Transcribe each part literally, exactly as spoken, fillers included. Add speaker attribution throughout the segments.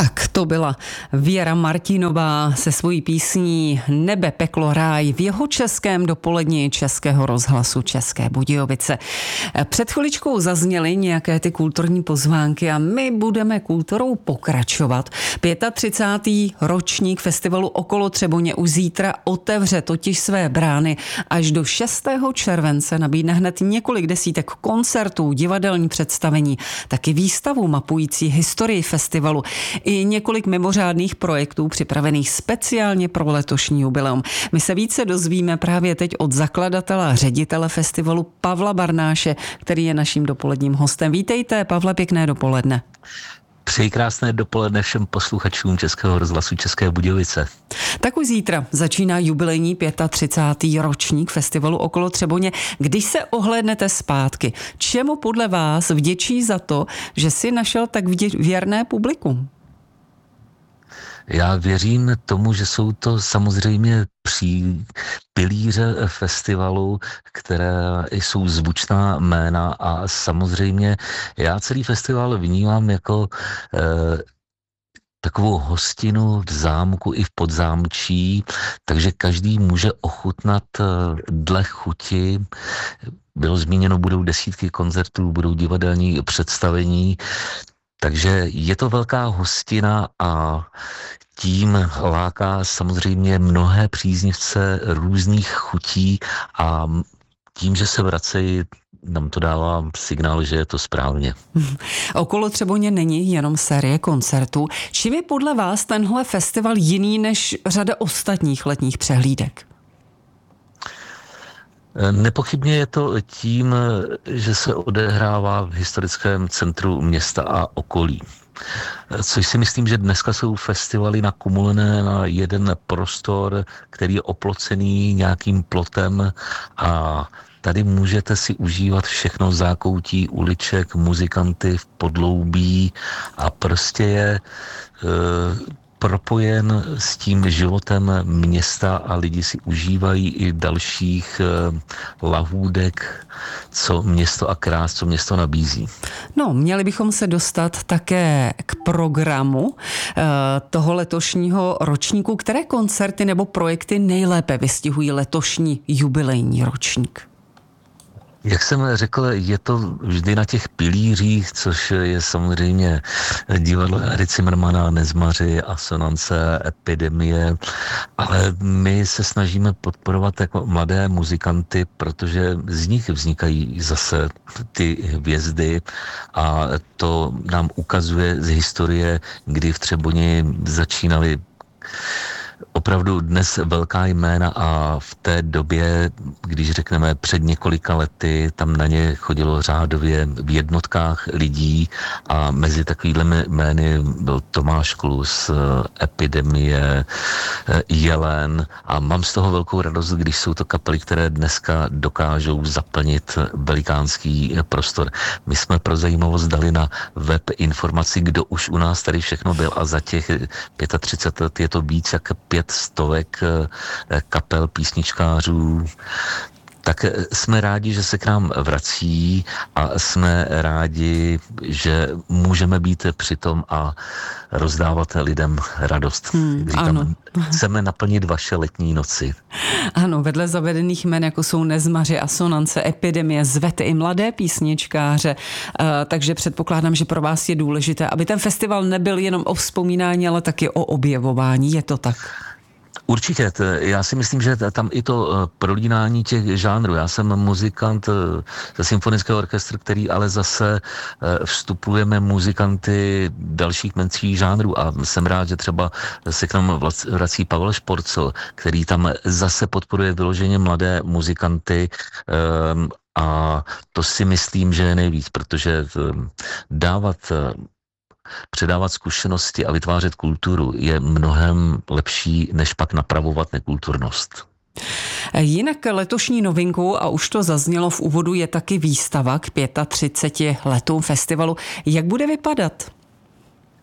Speaker 1: Tak to byla Věra Martinová se svojí písní Nebe, peklo, ráj v jeho českém dopolední Českého rozhlasu České Budějovice. Před chviličkou zazněly nějaké ty kulturní pozvánky a my budeme kulturou pokračovat. třicátý pátý ročník festivalu Okolo Třeboně už zítra otevře totiž své brány. Až do šestého července nabídne hned několik desítek koncertů, divadelní představení, taky výstavu mapující historii festivalu i několik mimořádných projektů připravených speciálně pro letošní jubileum. My se více dozvíme právě teď od zakladatele a ředitele festivalu Pavla Barnáše, který je naším dopoledním hostem. Vítejte, Pavle, pěkné dopoledne.
Speaker 2: Přeji krásné dopoledne všem posluchačům Českého rozhlasu České Budějovice.
Speaker 1: Tak už zítra začíná jubilejní třicátý pátý ročník festivalu Okolo Třeboně. Když se ohlédnete zpátky, čemu podle vás vděčí za to, že si našel tak věrné publikum?
Speaker 2: Já věřím tomu, že jsou to samozřejmě pří pilíře festivalu, které jsou zvučná jména a samozřejmě já celý festival vnímám jako eh, takovou hostinu v zámku i v podzámčí, takže každý může ochutnat dle chuti. Bylo zmíněno, budou desítky koncertů, budou divadelní představení, takže je to velká hostina a tím láká samozřejmě mnohé příznivce různých chutí a tím, že se vracejí, nám to dává signál, že je to správně.
Speaker 1: Okolo Třeboně není jenom série koncertů. Čím je podle vás tenhle festival jiný než řada ostatních letních přehlídek?
Speaker 2: Nepochybně je to tím, že se odehrává v historickém centru města a okolí. Což si myslím, že dneska jsou festivaly nakumulované na jeden prostor, který je oplocený nějakým plotem a tady můžete si užívat všechno v zákoutí uliček, muzikanty v podloubí a prostě je e, propojen s tím životem města a lidi si užívají i dalších eh, lahůdek, co město a krás, co město nabízí.
Speaker 1: No, měli bychom se dostat také k programu eh, toho letošního ročníku. Které koncerty nebo projekty nejlépe vystihují letošní jubilejní ročník?
Speaker 2: Jak jsem řekl, je to vždy na těch pilířích, což je samozřejmě divadlo Jary Cimrmana, Nezmaři, Asonance, Epidemie, ale my se snažíme podporovat jako mladé muzikanty, protože z nich vznikají zase ty hvězdy a to nám ukazuje z historie, kdy v Třeboni začínali opravdu dnes velká jména a v té době, když řekneme před několika lety, tam na ně chodilo řádově v jednotkách lidí a mezi takovými jmény byl Tomáš Klus, Epidemie, Jelen a mám z toho velkou radost, když jsou to kapely, které dneska dokážou zaplnit velikánský prostor. My jsme pro zajímavost dali na web informaci, kdo už u nás tady všechno byl a za těch třicet pět let je to víc jak pět stovek kapel, písničkářů, tak jsme rádi, že se k nám vrací a jsme rádi, že můžeme být přitom a rozdávat lidem radost.
Speaker 1: Hmm, ano.
Speaker 2: Chceme naplnit vaše letní noci.
Speaker 1: Ano, vedle zavedených jmen, jako jsou Nezmaři, Asonance, Epidemie, zvete i mladé písničkáře, takže předpokládám, že pro vás je důležité, aby ten festival nebyl jenom o vzpomínání, ale taky o objevování. Je to tak?
Speaker 2: Určitě, já si myslím, že tam i to prolínání těch žánrů. Já jsem muzikant ze symfonického orchestru, který ale zase vstupujeme muzikanty dalších menších žánrů a jsem rád, že třeba se k nám vrací Pavel Šporcl, který tam zase podporuje vyloženě mladé muzikanty a to si myslím, že je nejvíc, protože dávat předávat zkušenosti a vytvářet kulturu je mnohem lepší, než pak napravovat nekulturnost.
Speaker 1: Jinak letošní novinkou, a už to zaznělo v úvodu, je taky výstava k třiceti pěti letům festivalu. Jak bude vypadat?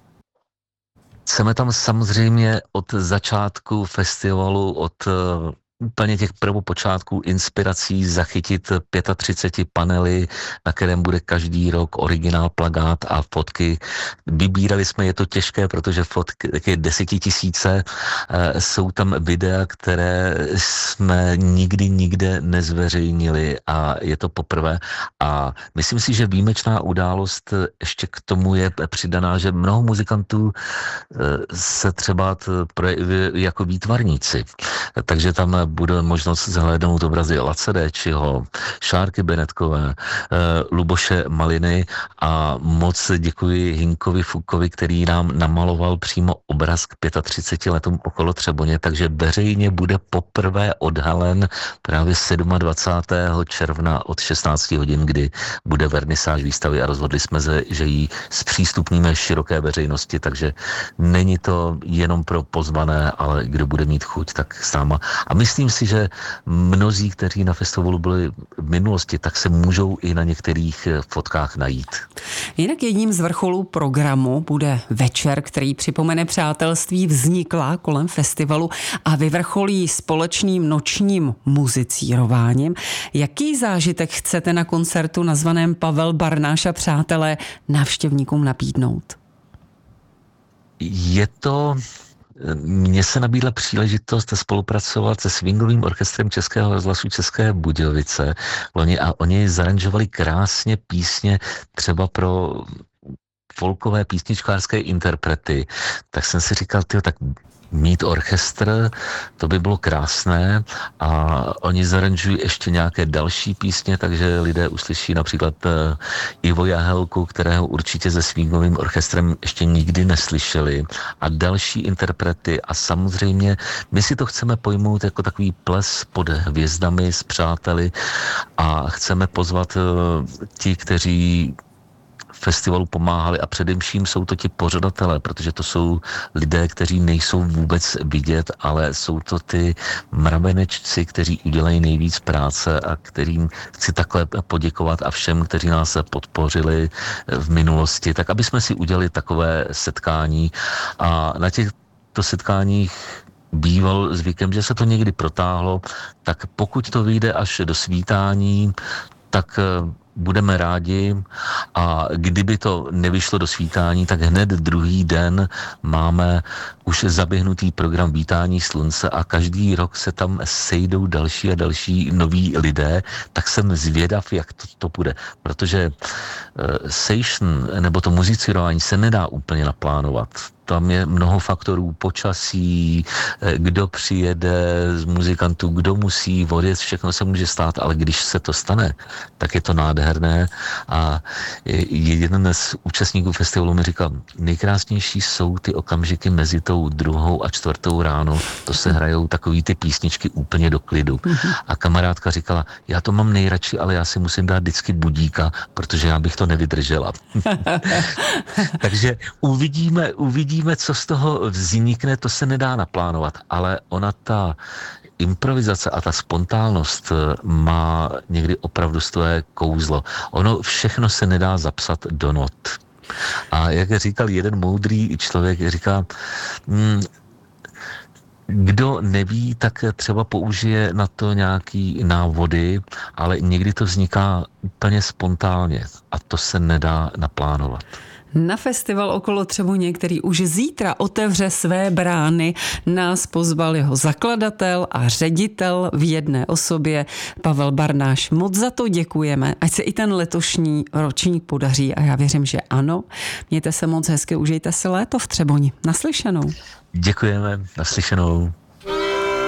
Speaker 2: Chceme tam samozřejmě od začátku festivalu, od úplně těch prvopočátků inspirací zachytit třicet pět panely, na kterém bude každý rok originál plakát a fotky. Vybírali jsme, je to těžké, protože fotky taky desetitisíce, jsou tam videa, které jsme nikdy nikde nezveřejnili a je to poprvé. A myslím si, že výjimečná událost ještě k tomu je přidaná, že mnoho muzikantů se třeba projevuje jako výtvarníci. Takže tam bude možnost zhlédnout obrazy Lace Déčyho, Šárky Benetkové, Luboše Maliny a moc děkuji Hinkovi Fukovi, který nám namaloval přímo obraz k třiceti pěti letům okolo Třeboně, takže veřejně bude poprvé odhalen právě dvacátého sedmého června od šestnácti hodin, kdy bude vernisáž výstavy a rozhodli jsme se, že ji zpřístupníme široké veřejnosti, takže není to jenom pro pozvané, ale kdo bude mít chuť, tak s náma. A myslím si, že mnozí, kteří na festivalu byli v minulosti, tak se můžou i na některých fotkách najít.
Speaker 1: Jinak jedním z vrcholů programu bude večer, který připomene přátelství vzniklá kolem festivalu a vyvrcholí společným nočním muzicírováním. Jaký zážitek chcete na koncertu nazvaném Pavel Barnáš a přátelé návštěvníkům nabídnout?
Speaker 2: Je to... Mně se nabídla příležitost spolupracovat se swingovým orchestrem Českého rozhlasu České Budějovice. Loni a oni zaranžovali krásně písně třeba pro folkové písničkářské interprety. Tak jsem si říkal, tyjo, tak mít orchestr, to by bylo krásné a oni zaranžují ještě nějaké další písně, takže lidé uslyší například Ivo Jahelku, kterého určitě se swingovým orchestrem ještě nikdy neslyšeli a další interprety a samozřejmě my si to chceme pojmout jako takový ples pod hvězdami s přáteli a chceme pozvat ti, kteří festivalu pomáhali a především jsou to ti pořadatelé, protože to jsou lidé, kteří nejsou vůbec vidět, ale jsou to ty mravenečci, kteří udělají nejvíc práce a kterým chci takhle poděkovat a všem, kteří nás podpořili v minulosti, tak aby jsme si udělali takové setkání a na těchto setkáních býval zvykem, že se to někdy protáhlo, tak pokud to vyjde až do svítání, tak budeme rádi a kdyby to nevyšlo do svítání, tak hned druhý den máme už zaběhnutý program Vítání slunce a každý rok se tam sejdou další a další noví lidé, tak jsem zvědav, jak to, to bude, protože uh, session nebo to muzicírování se nedá úplně naplánovat. Tam je mnoho faktorů, počasí, kdo přijede z muzikantů, kdo musí odjet, všechno se může stát, ale když se to stane, tak je to nádherné a jeden z účastníků festivalu mi říkal, nejkrásnější jsou ty okamžiky mezi tou druhou a čtvrtou ráno, to se hrajou takový ty písničky úplně do klidu. A kamarádka říkala, já to mám nejradši, ale já si musím dát vždycky budíka, protože já bych to nevydržela. Takže uvidíme, uvidíme, co z toho vznikne, to se nedá naplánovat, ale ona ta improvizace a ta spontánnost má někdy opravdu své kouzlo. Ono všechno se nedá zapsat do not. A jak říkal jeden moudrý člověk, říká, mm, kdo neví, tak třeba použije na to nějaký návody, ale někdy to vzniká úplně spontánně a to se nedá naplánovat.
Speaker 1: Na festival okolo Třeboně, který už zítra otevře své brány, nás pozval jeho zakladatel a ředitel v jedné osobě Pavel Barnáš. Moc za to děkujeme, ať se i ten letošní ročník podaří a já věřím, že ano. Mějte se moc hezky, užijte si léto v Třeboni. Naslyšenou.
Speaker 2: Děkujeme, naslyšenou.